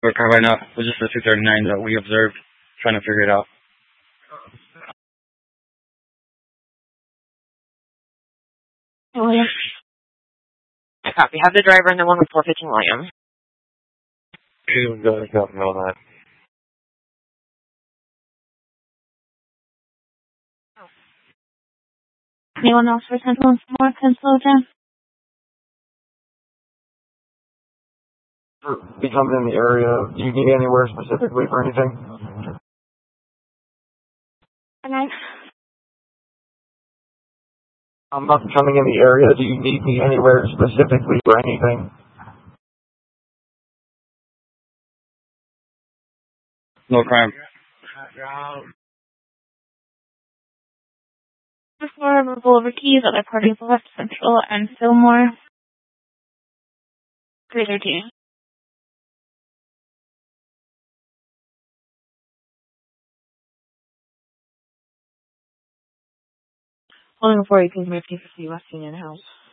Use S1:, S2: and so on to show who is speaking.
S1: Or have I not? It was just the 239 that we observed, trying to figure it out.
S2: William. Copy. Have the driver and the one with 415 William.
S1: Copy all that.
S3: Anyone else for 10 more pencil again?
S1: Be coming in the area. Do you need anywhere specifically for anything?
S3: And
S1: I'm not coming in the area. Do you need me anywhere specifically for anything? No crime.
S3: before Revolver Keys, other parties left Central and Fillmore. Greater D.
S2: Holding before you can move to West Union House.